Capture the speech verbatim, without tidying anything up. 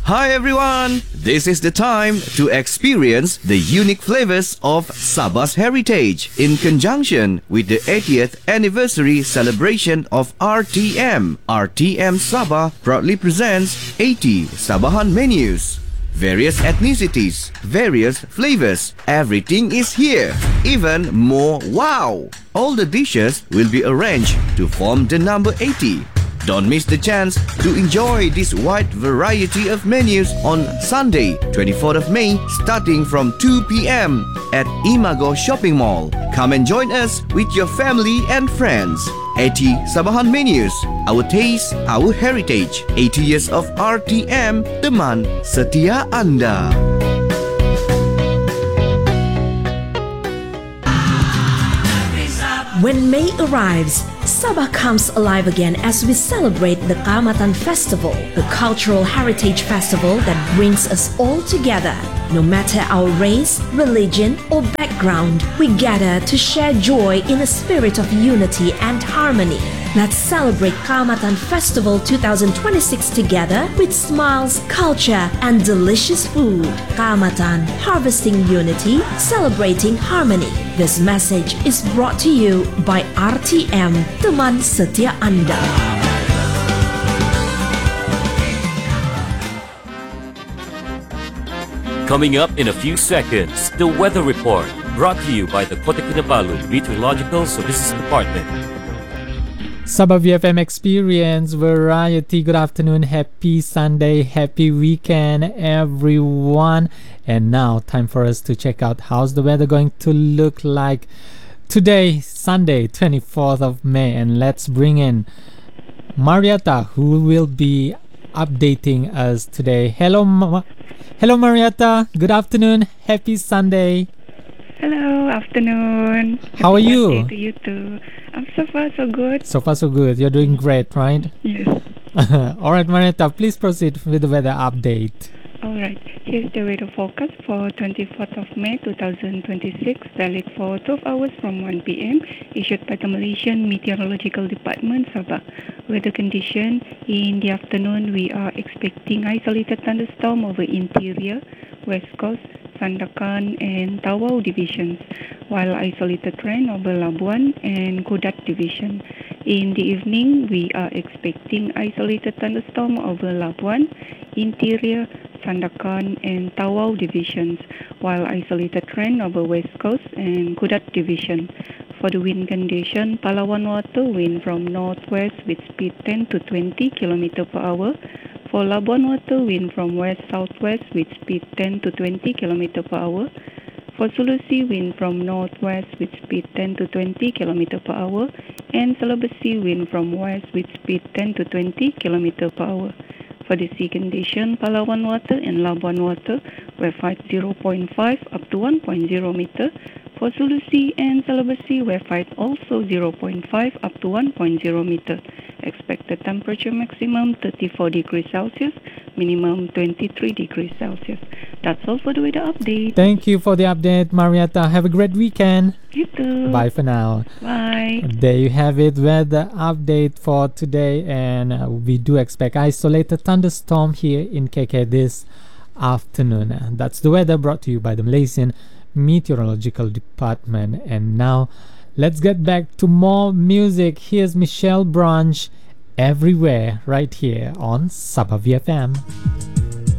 Hi everyone! This is the time to experience the unique flavors of Sabah's heritage in conjunction with the eightieth anniversary celebration of R T M. R T M Sabah proudly presents eighty Sabahan menus. Various ethnicities, various flavors, everything is here. Even more wow! All the dishes will be arranged to form the number eighty. Don't miss the chance to enjoy this wide variety of menus on Sunday, twenty-fourth of May, starting from two p m at Imago Shopping Mall. Come and join us with your family and friends. eighty Sabahan menus, our taste, our heritage. eighty years of R T M, teman setia Anda. When May arrives, Sabah comes alive again as we celebrate the Kaamatan Festival, the cultural heritage festival that brings us all together. No matter our race, religion, or background, we gather to share joy in a spirit of unity and harmony. Let's celebrate Kaamatan Festival twenty twenty-six together with smiles, culture, and delicious food. Kaamatan, harvesting unity, celebrating harmony. This message is brought to you by R T M, teman setia Anda. Coming up in a few seconds, the weather report brought to you by the Kota Kinabalu Meteorological Services Department. Sabah V F M Experience Variety. Good afternoon, happy Sunday, happy weekend, everyone. And now, time for us to check out how's the weather going to look like today, Sunday, twenty-fourth of May. And let's bring in Marietta, who will be updating us today. Hello, Ma- Hello, Marietta. Good afternoon, happy Sunday. Hello, afternoon. How are Happy you? birthday to you too. I'm so far so good. So far, so good. You're doing great, right? Yes. All right, Marietta, please proceed with the weather update. All right. Here's the weather forecast for twenty-fourth of May twenty twenty-six, valid for twelve hours from one p m, issued by the Malaysian Meteorological Department, Sabah. Weather condition: in the afternoon, we are expecting isolated thunderstorm over interior, west coast, Sandakan and Tawau divisions, while isolated rain over Labuan and Kudat division. In the evening, we are expecting isolated thunderstorm over Labuan, interior, Sandakan and Tawau divisions, while isolated rain over West Coast and Kudat division. For the wind condition, Palawan water wind from northwest with speed ten to twenty kilometers per hour. For Labuan water wind from west-southwest with speed ten to twenty kilometers per hour. For Sulawesi wind from northwest with speed ten to twenty kilometers per hour. And Sulawesi wind from west with speed ten to twenty kilometers per hour. For the sea condition, Palawan water and Labuan water wave height zero point five up to one point zero meter. For Sulawesi and Sulawesi, wave height also zero point five up to one point zero meter. Expected temperature maximum thirty-four degrees Celsius, minimum twenty-three degrees Celsius. That's all for the weather update. Thank you for the update, Marietta. Have a great weekend. You too. Bye for now. Bye. There you have it, weather update for today. And uh, we do expect isolated thunderstorm here in K K this afternoon. Uh, that's the weather brought to you by the Malaysian Meteorological Department. And now, let's get back to more music. Here's Michelle Branch, Everywhere, right here on Sabah V F M.